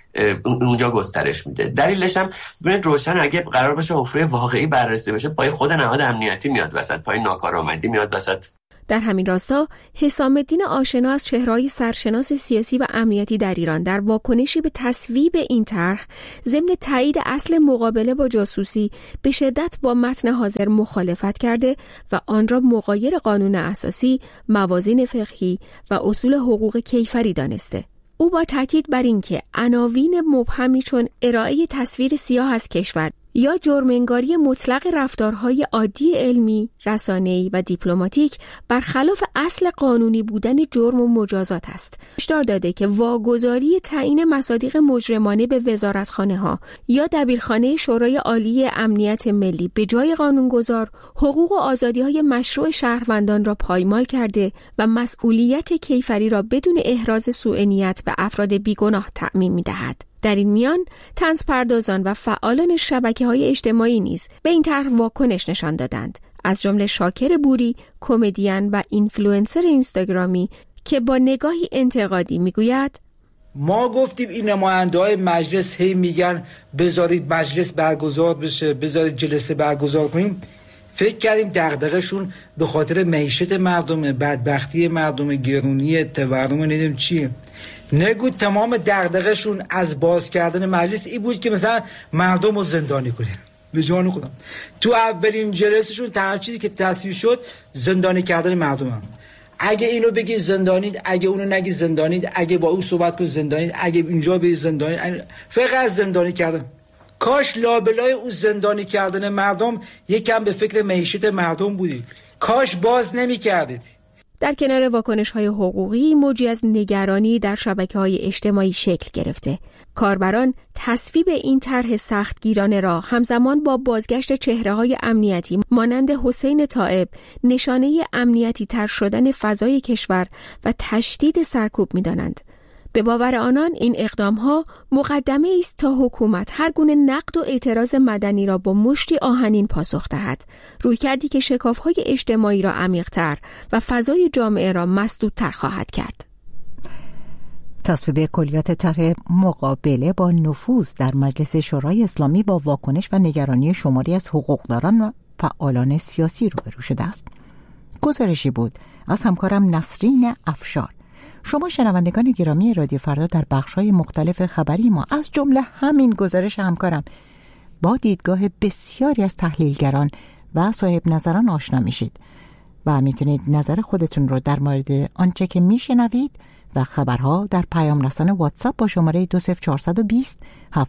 اونجا گسترش میده. دلیلش هم ببینید روشن، اگه قرار باشه حفره واقعی بررسی بشه، پای خود نهاد امنیتی میاد وسط، پای ناکارآمدی میاد وسط. در همین راستا حسام الدین آشنا از چهره‌های سرشناس سیاسی و امنیتی در ایران در واکنشی به تصویب این طرح ضمن تایید اصل مقابله با جاسوسی به شدت با متن حاضر مخالفت کرده و آن را مغایر قانون اساسی، موازین فقهی و اصول حقوق کیفری دانسته. او با تاکید بر اینکه عناوین مبهمی چون ارائه تصویر سیاه از کشور یا جرم‌انگاری مطلق رفتارهای عادی علمی، رسانه‌ای و دیپلماتیک برخلاف اصل قانونی بودن جرم و مجازات است. هشدار داده که واگذاری تعیین مصادیق مجرمانه به وزارتخانه‌ها یا دبیرخانه شورای عالی امنیت ملی به جای قانونگذار، حقوق و آزادی‌های مشروع شهروندان را پایمال کرده و مسئولیت کیفری را بدون احراز سوء نیت به افراد بیگناه تعمیم می‌دهد. در این میان طنزپردازان و فعالان شبکه‌های اجتماعی نیز به این طرح واکنش نشان دادند، از جمله شاکر بوری، کمدین و اینفلوئنسر اینستاگرامی که با نگاهی انتقادی میگوید: ما گفتیم این نماینده‌های مجلس هی میگن بذارید مجلس برگزار بشه، بذارید جلسه برگزار کنیم. فکر کردیم دغدغه‌شون به خاطر معیشت مردم، بدبختی مردم، گرونی تورم، ندیم چیه. نگو تمام دغدغه‌شون از باز کردن مجلس این بود که مثلا مردم رو زندانی کنید. به جان خودم تو اولین جلسه‌شون تنها چیزی که تصویب شد زندانی کردن مردم هم. اگه اینو بگی زندانید، اگه اونو نگی زندانید، اگه با او صحبت کنی زندانید، اگه اینجا به زندانید، فقط زندانی کردن. کاش لابلای او زندانی کردن مردم یکم به فکر معیشت مردم بودید. کاش باز نمی‌کردید. در کنار واکنش‌های حقوقی، موجی از نگرانی در شبکه‌های اجتماعی شکل گرفته. کاربران تصویب این طرح سختگیرانه را همزمان با بازگشت چهره‌های امنیتی مانند حسین طائب، نشانه امنیتی تر شدن فضای کشور و تشدید سرکوب می‌دانند. به باور آنان این اقدام‌ها مقدمه است تا حکومت هر گونه نقد و اعتراض مدنی را با مشتی آهنین پاسخ دهد، رویکردی که شکاف‌های اجتماعی را عمیق‌تر و فضای جامعه را مسدودتر خواهد کرد. تصویب کلیات طرح مقابله با نفوذ در مجلس شورای اسلامی با واکنش و نگرانی شماری از حقوقداران و فعالان سیاسی روبرو شده است. گزارشی بود از همکارم نسرین افشار. شما شنوندگان گرامی رادیو فردا در بخش‌های مختلف خبری ما از جمله همین گزارش همکارم با دیدگاه بسیاری از تحلیلگران و صاحب نظران آشنا میشید و میتونید نظر خودتون رو در مورد آنچه که میشنوید و خبرها در پیام رسان واتساپ با شماره 20420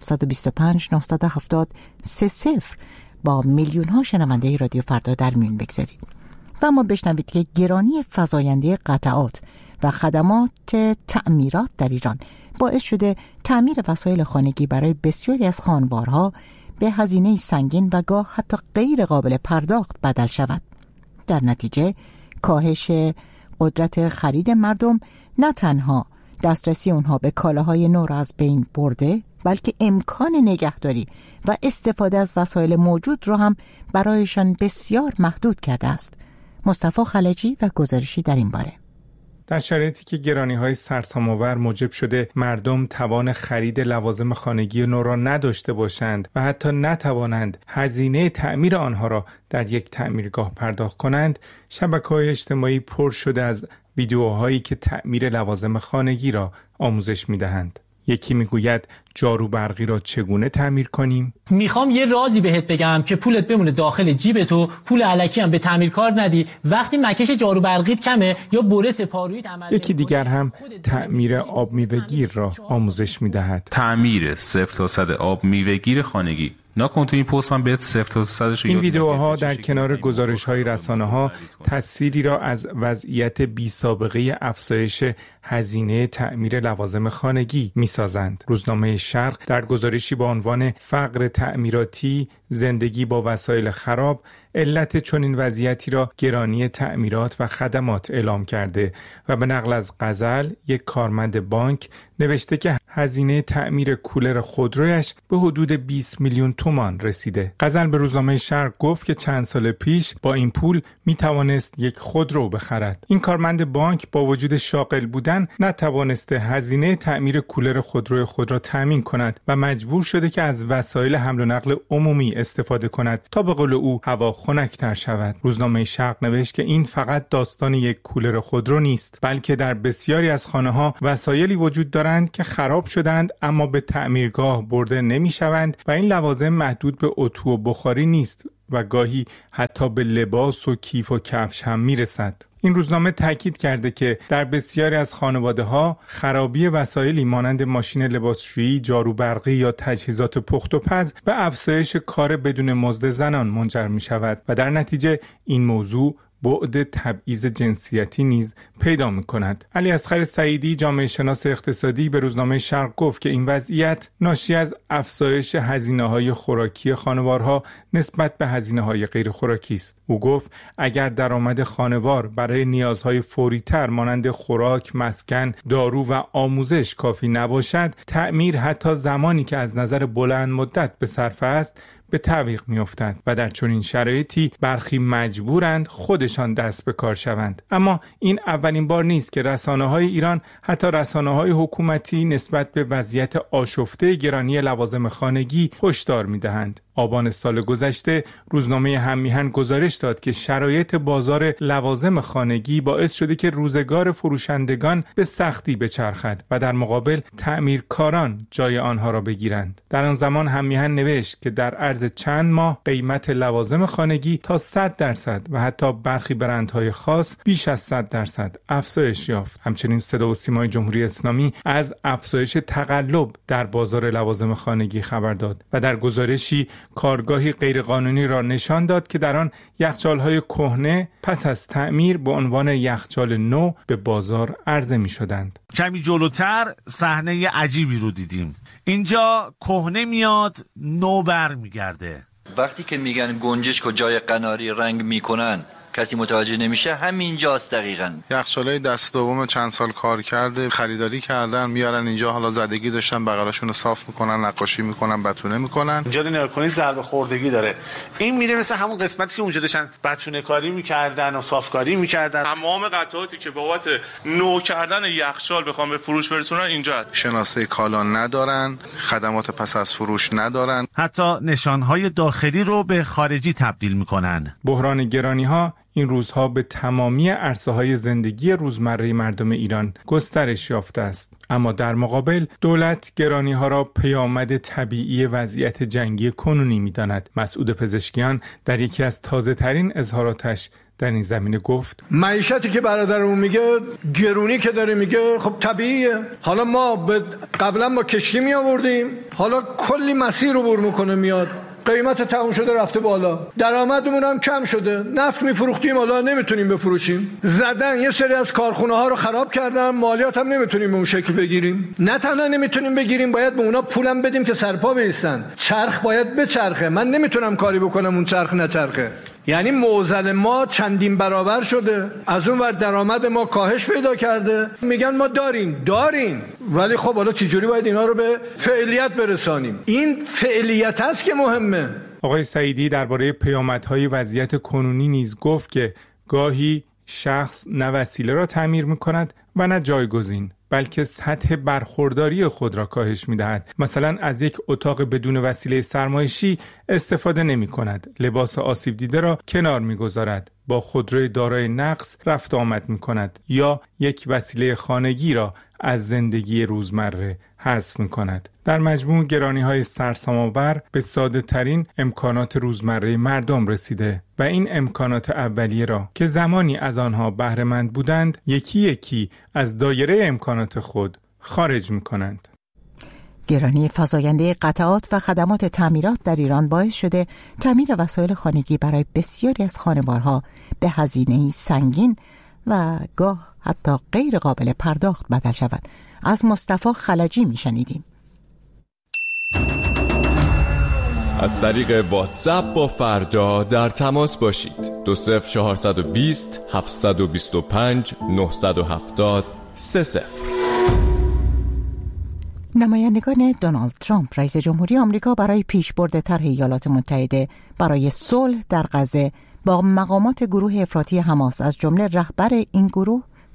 725 970 30 با میلیون ها شنونده رادیو فردا در میون بگذارید و اما بشنوید که گرانی فزاینده قطعات و خدمات تعمیرات در ایران باعث شده تعمیر وسایل خانگی برای بسیاری از خانوارها به هزینه سنگین و گاه حتی غیر قابل پرداخت بدل شود. در نتیجه کاهش قدرت خرید مردم نه تنها دسترسی اونها به کالاهای نو را از بین برده، بلکه امکان نگهداری و استفاده از وسایل موجود را هم برایشان بسیار محدود کرده است. مصطفی خلجی و گزارشی در این باره. در شرایطی که گرانی‌های سرسام‌آور موجب شده مردم توان خرید لوازم خانگی نو را نداشته باشند و حتی نتوانند هزینه تعمیر آنها را در یک تعمیرگاه پرداخت کنند، شبکه‌های اجتماعی پر شده از ویدیوهایی که تعمیر لوازم خانگی را آموزش می‌دهند. یکی میگوید جارو برقی را چگونه تعمیر کنیم؟ میخوام یه رازی بهت بگم که پولت بمونه داخل جیب تو، پول الکی هم به تعمیرکار ندی. وقتی مکش جارو برقیت کمه یا بره سپارویت عمل. یکی دیگر هم تعمیر آب میوه‌گیر را آموزش میدهد. تعمیر 0 تا 100 آب میوه‌گیر خانگی. نکن تو این پست من بهت 0 تا 100 این ویدیوها در کنار گزارش‌های رسانه‌ها تصویری را از وضعیت بی‌سابقه افزایش هزینه تعمیر لوازم خانگی می‌سازند. روزنامه شرق در گزارشی با عنوان فقر تعمیراتی، زندگی با وسایل خراب، علت چنین وضعیتی را گرانی تعمیرات و خدمات اعلام کرده و به نقل از غزل، یک کارمند بانک، نوشته که هزینه تعمیر کولر خودرویش به حدود 20 میلیون تومان رسیده. غزل به روزنامه شرق گفت که چند سال پیش با این پول می توانست یک خودرو بخرد. این کارمند بانک با وجود شاغل بودن بودن نتوانسته هزینه تعمیر کولر خودروی خود را تامین کند و مجبور شده که از وسایل حمل و نقل عمومی استفاده کند تا به قول او هوا خنک‌تر شود. روزنامه شرق نوشت که این فقط داستان یک کولر خودرو نیست، بلکه در بسیاری از خانه‌ها وسایلی وجود دارند که خراب شدند اما به تعمیرگاه برده نمی‌شوند و این لوازم محدود به اتو و بخاری نیست و گاهی حتی به لباس و کیف و کفش هم میرسد. این روزنامه تاکید کرده که در بسیاری از خانواده‌ها خرابی وسایلی مانند ماشین لباسشویی، جارو برقی یا تجهیزات پخت و پز به افزایش کار بدون مزد زنان منجر می‌شود و در نتیجه این موضوع بعد تبعیض جنسیتی نیز پیدا می‌کند. علی اصغر سعیدی، جامعه شناس اقتصادی، به روزنامه شرق گفت که این وضعیت ناشی از افزایش هزینه‌های خوراکی خانوارها نسبت به هزینه‌های غیر خوراکی است. او گفت اگر درآمد خانوار برای نیازهای فوری‌تر مانند خوراک، مسکن، دارو و آموزش کافی نباشد، تعمیر حتی زمانی که از نظر بلند مدت به صرفه است به تعویق می‌افتد و در چنین شرایطی برخی مجبورند خودشان دست به کار شوند. اما این اولین بار نیست که رسانه‌های ایران، حتی رسانه‌های حکومتی، نسبت به وضعیت آشفته گرانی لوازم خانگی هشدار می‌دهند. آبان سال گذشته روزنامه هممیهن گزارش داد که شرایط بازار لوازم خانگی باعث شده که روزگار فروشندگان به سختی بچرخد و در مقابل تعمیرکاران جای آنها را بگیرند. در آن زمان هممیهن نوشت که در عرض چند ماه قیمت لوازم خانگی تا 100% و حتی برخی برندهای خاص بیش از 100% افزایش یافت. همچنین صدا و سیمای جمهوری اسلامی از افزایش تقلب در بازار لوازم خانگی خبر داد و در گزارشی کارگاهی غیرقانونی را نشان داد که در آن یخچال‌های کهنه پس از تعمیر به عنوان یخچال نو به بازار عرضه می‌شدند. کمی جلوتر صحنه عجیبی رو دیدیم. اینجا کهنه میاد، نو برمیگرده. وقتی که میگن گنجشک و جای قناری رنگ میکنن کسی متوجه نمیشه، همینجاست دقیقاً. یخچالای دست دوم چند سال کار کرده، خریداری کردن، میارن اینجا، حالا زدگی داشتن، بغلاشون رو صاف میکنن، نقاشی میکنن، بتونه میکنن. اینجا رو نگاه کنید ضربه خوردگی داره. این میره مثل همون قسمتی که اونجا داشتن بتونه کاری میکردن و صافکاری میکردن. تمام قطعاتی که بابت نو کردن یخچال بخوام به فروش برسونن اینجا شناسه کالا ندارن، خدمات پس از فروش ندارن، حتی نشانهای داخلی رو به خارجی تبدیل میکنن. بحران گرانی‌ها این روزها به تمامی عرصه‌های زندگی روزمره مردم ایران گسترش یافته است. اما در مقابل دولت گرانی‌ها را پیامد طبیعی وضعیت جنگی کنونی می‌داند. مسعود پزشکیان در یکی از تازه‌ترین اظهاراتش در این زمینه گفت معیشتی که برادرمون میگه، گرونی که داره میگه، خب طبیعیه. حالا ما قبلا ما کشتی می آوردیم، حالا کلی مسیر رو بر میکنه میاد، قیمت تموم شده رفته بالا، درآمدمون هم کم شده، نفت میفروختیم حالا نمیتونیم بفروشیم، زدن یه سری از کارخونه ها رو خراب کردن، مالیات هم نمیتونیم به اون شکل بگیریم. نه تنها نمیتونیم بگیریم، باید به اونا پولم بدیم که سرپا بایستن. چرخ باید بچرخه، من نمیتونم کاری بکنم اون چرخ نچرخه. یعنی معضل ما چندین برابر شده، از اون ور درآمد ما کاهش پیدا کرده. میگن ما داریم ولی خب حالا چجوری باید اینا رو به فعالیت برسانیم؟ این فعالیت است که مهمه. آقای سعیدی درباره پیامدهای وضعیت کنونی نیز گفت که گاهی شخص نه وسیله را تعمیر می‌کند و نه جایگزین، بلکه سطح برخورداری خود را کاهش می‌دهد. مثلا از یک اتاق بدون وسیله سرمایشی استفاده نمی‌کند، لباس آسیب دیده را کنار می‌گذارد، با خودروی دارای نقص رفت آمد می‌کند یا یک وسیله خانگی را از زندگی روزمره حذف می‌کند. در مجموع گرانی‌های سرسام‌آور به ساده‌ترین امکانات روزمره مردم رسیده و این امکانات اولیه را که زمانی از آنها بهره مند بودند یکی یکی از دایره امکانات خود خارج می‌کنند. گرانی فزاینده قطعات و خدمات تعمیرات در ایران باعث شده تعمیر وسایل خانگی برای بسیاری از خانوارها به هزینه‌ای سنگین و گاه حتی غیر قابل پرداخت بدل شود. از مصطفی خلجی میشنیدیم. از طریق واتساپ با فردا در تماس باشید. 20420 725 970 30. نمایندگان دونالد ترامپ رئیس جمهوری آمریکا برای پیشبرد طرح ایالات متحده برای صلح در غزه با مقامات گروه افراطی حماس از جمله رهبر این گروه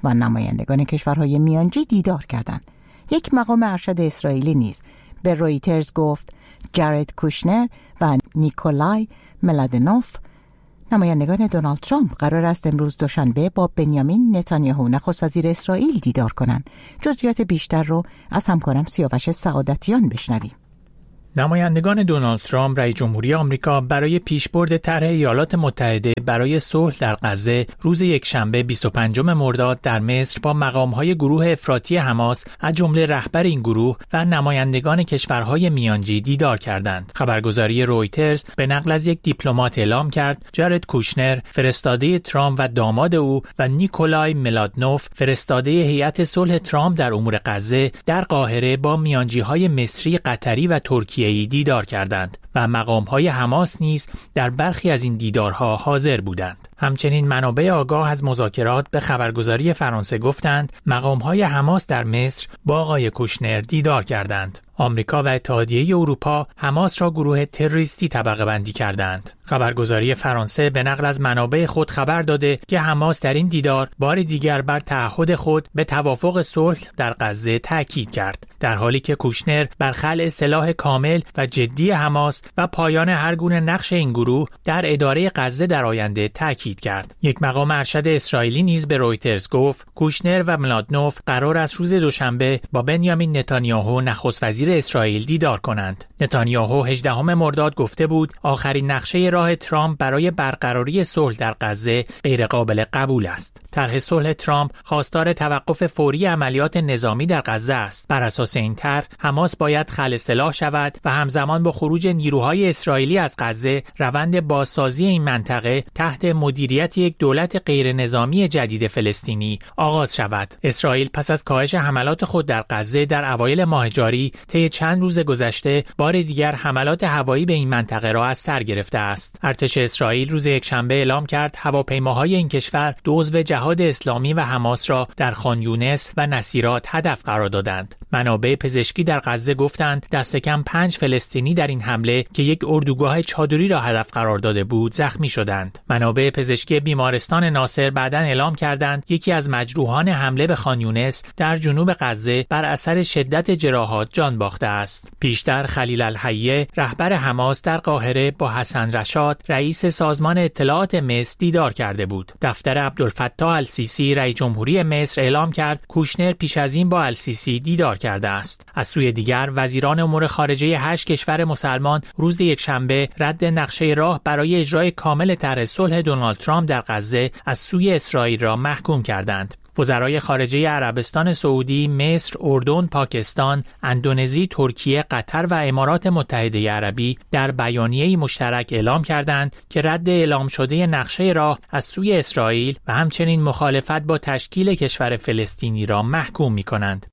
و نمایندگان کشورهای میانجی دیدار کردند. یک مقام ارشد اسرائیلی نیز به رویترز گفت جارد کوشنر و نیکولای ملادنوف نمایندگان دونالد ترامپ قرار است امروز دوشنبه با بنیامین نتانیاهو نخست وزیر اسرائیل دیدار کنند. جزئیات بیشتر رو از همکارم سیاوش سعادتیان بشنویم. نمایندگان دونالد ترامپ رئیس جمهوری آمریکا برای پیشبرد طرح ایالات متحده برای صلح در غزه روز یکشنبه 25 مرداد در مصر با مقام‌های گروه افراطی حماس از جمله رهبر این گروه و نمایندگان کشورهای میانجی دیدار کردند. خبرگزاری رویترز به نقل از یک دیپلمات اعلام کرد جارد کوشنر فرستاده ترامپ و داماد او و نیکولای ملادنوف فرستاده هیئت صلح ترامپ در امور غزه در قاهره با میانجی‌های مصری، قطری و ترکیه دیدار کردند و مقام‌های حماس نیز در برخی از این دیدارها حاضر بودند. همچنین منابع آگاه از مذاکرات به خبرگزاری فرانسه گفتند مقام‌های حماس در مصر با آقای کوشنر دیدار کردند. آمریکا و اتحادیه اروپا حماس را گروه تروریستی طبقه بندی کردند. خبرگزاری فرانسه به نقل از منابع خود خبر داده که حماس در این دیدار بار دیگر بر تعهد خود به توافق صلح در غزه تاکید کرد، در حالی که کوشنر بر خلع سلاح کامل و جدی حماس و پایان هر گونه نقش این گروه در اداره غزه در آینده تاکید کرد. یک مقام ارشد اسرائیلی نیز به رویترز گفت کوشنر و ملادنوف قرار است روز دوشنبه با بنیامین نتانیاهو نخست وزیر اسرائیل دیدار کنند. نتانیاهو 18 مرداد گفته بود آخرین نقشه راه ترامپ برای برقراری صلح در غزه غیرقابل قبول است. طرح صلح ترامپ خواستار توقف فوری عملیات نظامی در غزه است. بر اساس این طرح حماس باید خلع سلاح شود و همزمان با خروج نیروهای اسرائیلی از غزه روند بازسازی این منطقه تحت مدیریت یک دولت غیر نظامی جدید فلسطینی آغاز شود. اسرائیل پس از کاهش حملات خود در غزه در اوایل ماه جاری طی چند روز گذشته بار دیگر حملات هوایی به این منطقه را از سر گرفته است. ارتش اسرائیل روز یکشنبه اعلام کرد هواپیماهای این کشور عضو جهاد اسلامی و حماس را در خان یونس و نصیرات هدف قرار دادند. منابع پزشکی در غزه گفتند دست کم 5 فلسطینی در این حمله که یک اردوگاه چادری را هدف قرار داده بود زخمی شدند. منابع پزشکی بیمارستان ناصر بعداً اعلام کردند یکی از مجروحان حمله به خان یونس در جنوب غزه بر اثر شدت جراحات جان باخته است. پیشتر خلیل الحیه رهبر حماس در قاهره با حسن رشاد رئیس سازمان اطلاعات مصر دیدار کرده بود. دفتر عبدالفتاح السیسی رئیس جمهوری مصر اعلام کرد کوشنر پیش از این با السیسی دیدار کرده است. از سوی دیگر وزیران امور خارجه 8 کشور مسلمان روز یکشنبه رد نقشه راه برای اجرای کامل طرح صلح دونالد ترامپ در غزه از سوی اسرائیل را محکوم کردند. وزرای خارجه عربستان سعودی، مصر، اردن، پاکستان، اندونزی، ترکیه، قطر و امارات متحده عربی در بیانیه‌ای مشترک اعلام کردند که رد اعلام شده نقشه راه از سوی اسرائیل و همچنین مخالفت با تشکیل کشور فلسطینی را محکوم می‌کنند.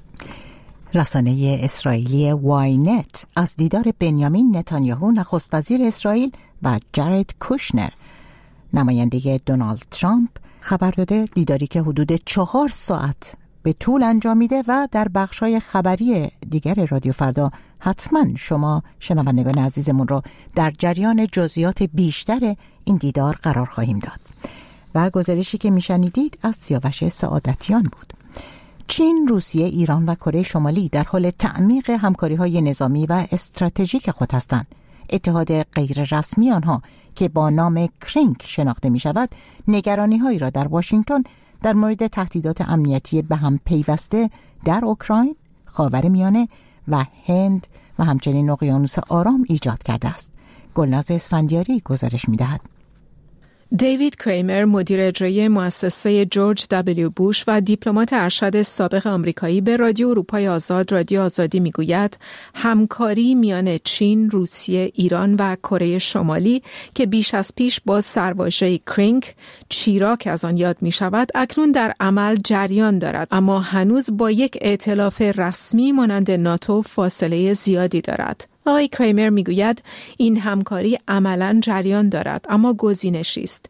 رسانه اسرائیلی واینت از دیدار بنیامین نتانیاهو نخست وزیر اسرائیل و جارد کوشنر نماینده دونالد ترامپ خبر داده دیداری که حدود 4 ساعت به طول انجامیده و در بخشای خبری دیگر رادیو فردا حتما شما شنوندگان عزیزمون رو در جریان جزئیات بیشتر این دیدار قرار خواهیم داد. و گزارشی که میشنیدید از سیاوش سعادتیان بود. چین، روسیه، ایران و کره شمالی در حال تعمیق همکاری‌های نظامی و استراتژیک خود هستند. اتحاد غیر رسمی آنها که با نام کرینک شناخته می شود نگرانی هایی را در واشنگتن در مورد تهدیدات امنیتی به هم پیوسته در اوکراین، خاورمیانه و هند و همچنین اقیانوس آرام ایجاد کرده است. گلناز اسفندیاری گزارش می دهد. دیوید کریمر، مدیر اجرایی مؤسسه جورج دبلیو بوش و دیپلمات ارشد سابق آمریکایی به رادیو اروپای آزاد رادیو آزادی میگوید همکاری میان چین، روسیه، ایران و کره شمالی که بیش از پیش با سرواژه کرینک، چیراک از آن یاد می شود، اکنون در عمل جریان دارد، اما هنوز با یک ائتلاف رسمی مانند ناتو فاصله زیادی دارد. آقای کریمر میگوید این همکاری عملاً جریان دارد اما گزینشی است.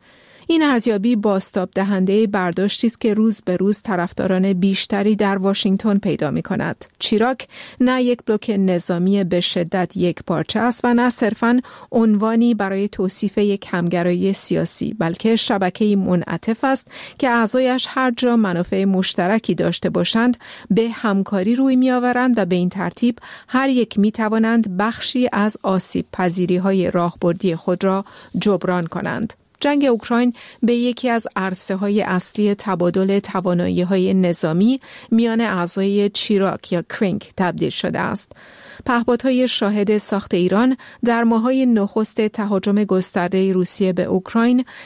این ارزیابی بازتاب دهنده برداشتی است که روز به روز طرفداران بیشتری در واشنگتن پیدا می‌کند. چیراک نه یک بلوک نظامی به شدت یک پارچه است و نه صرفاً عنوانی برای توصیف یک همگرایی سیاسی، بلکه شبکه‌ای منعطف است که اعضایش هر جا منافع مشترکی داشته باشند به همکاری روی می‌آورند و به این ترتیب هر یک می‌توانند بخشی از آسیب پذیری‌های راهبردی خود را جبران کنند. جنگ اوکراین به یکی از عرصه‌های اصلی تبادل توانایی‌های نظامی میان اعضای چیراک یا کرینک تبدیل شده است. پهپادهای شاهد ساخت ایران در ماه‌های نخست تهاجم گسترده روسیه به اوکراین